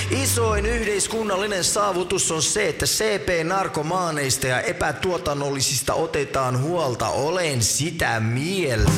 Isoin yhteiskunnallinen saavutus on se, että CP-narkomaaneista ja epätuotannollisista otetaan huolta. Olen sitä mieltä.